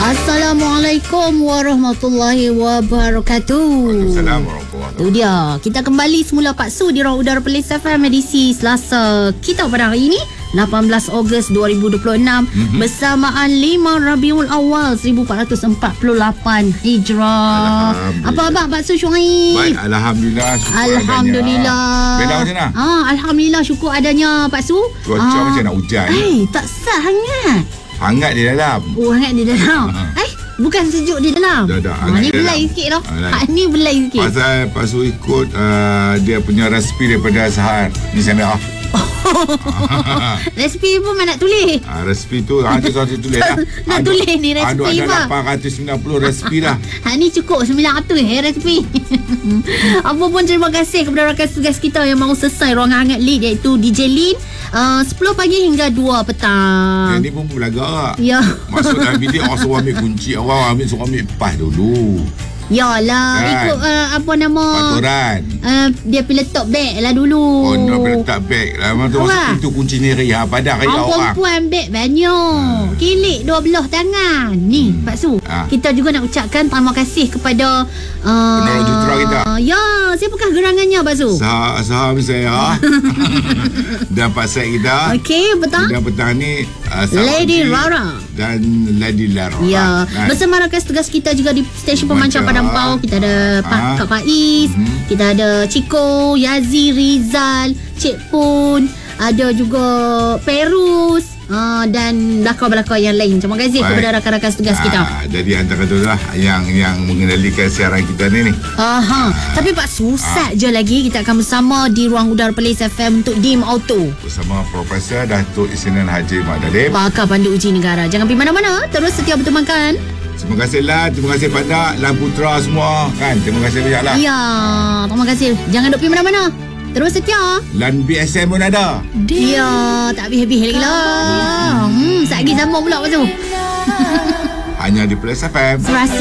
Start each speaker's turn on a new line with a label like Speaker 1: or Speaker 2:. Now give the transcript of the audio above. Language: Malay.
Speaker 1: Assalamualaikum warahmatullahi wabarakatuh.
Speaker 2: Waalaikumsalam warahmatullahi wabarakatuh.
Speaker 1: Itu dia. Kita kembali semula Pak Su di Ruang Udara Perlis FM edisi Selasa kita pada hari ini 18 Ogos 2026 bersamaan 5 Rabiul Awal 1448 Hijrah. Apa abang Pak Su Syuaib?
Speaker 2: Baik, Alhamdulillah.
Speaker 1: Alhamdulillah.
Speaker 2: Bella macam mana?
Speaker 1: Alhamdulillah, syukur adanya Pak Su.
Speaker 2: Cuaca macam nak hujan.
Speaker 1: Tak sah hangat.
Speaker 2: Hangat di dalam.
Speaker 1: Oh, hangat di dalam. Bukan sejuk di dalam.
Speaker 2: Dah,
Speaker 1: Ni
Speaker 2: hangat di
Speaker 1: belai
Speaker 2: dalam.
Speaker 1: sikit tau. Ni belai sikit.
Speaker 2: Pasal Pak Su ikut dia punya resipi daripada Sahar ni saya merah.
Speaker 1: Resipi pun nak tulis.
Speaker 2: Resipi tu nanti saya tulis lah.
Speaker 1: Nak tulis ni resipi
Speaker 2: ada
Speaker 1: Pak.
Speaker 2: 890 resipi dah.
Speaker 1: Ni cukup 900 resipi. Apa pun terima kasih kepada rakan tugas kita yang mahu selesai ruangan hangat lead, iaitu DJ Lin 10 pagi hingga 2 petang.
Speaker 2: Ini pun belagak.
Speaker 1: Ya.
Speaker 2: Masuk dalam bilik orang suruh ambil kunci, orang suruh ambil pas dulu.
Speaker 1: Yalah,
Speaker 2: Kan?
Speaker 1: ikut apa nama
Speaker 2: Paturan.
Speaker 1: dia pergi letak beg lah dulu.
Speaker 2: Oh, nak letak beg. Lama tu
Speaker 1: Wah.
Speaker 2: itu kunci ni Ria. Padah Ria
Speaker 1: Orang
Speaker 2: orang.
Speaker 1: perempuan beg banyak. Kilik 12 tangan. Ni Pak Su, kita juga nak ucapkan terima kasih kepada
Speaker 2: Penolong jentera kita.
Speaker 1: Ya, siapakah gerangannya Pak Su?
Speaker 2: Saham saya. Dan Pak Syed kita.
Speaker 1: Okey, betul.
Speaker 2: Dan petang ni
Speaker 1: Lady
Speaker 2: Saudi
Speaker 1: Rara.
Speaker 2: dan Lady Lara.
Speaker 1: Ya,
Speaker 2: Kan?
Speaker 1: bersama rakan tugas kita juga di stesen pemancar
Speaker 2: Pemancar.
Speaker 1: Padang Pau. Kita ada Kak Faiz, kita ada Ciko, Yazi, Rizal, Cik Pun, ada juga Perus, dan belakang-belakang yang lain. Terima kasih
Speaker 2: Baik.
Speaker 1: kepada rakan-rakan tugas kita.
Speaker 2: Jadi antara tu lah yang mengendalikan siaran kita ni.
Speaker 1: Tapi Pak Susat je lagi kita akan bersama di Ruang Udara Perlis FM untuk DIM Auto
Speaker 2: Bersama Profesor Datuk Isnan Haji Mak Dalim.
Speaker 1: pakar pandu uji negara. Jangan pergi mana-mana, terus setia bertemankan.
Speaker 2: Terima kasih lah. Terima kasih Pandak, Lan Putra semua. Kan? Terima kasih banyak lah.
Speaker 1: Ya, terima kasih. Jangan duk pergi mana-mana, terus setia.
Speaker 2: Lan BSM pun ada.
Speaker 1: Ya, tak habis-habis lagi lah. Sekejap lagi sambung pula Pak Su.
Speaker 2: Hanya di Plus FM.
Speaker 1: Serasi.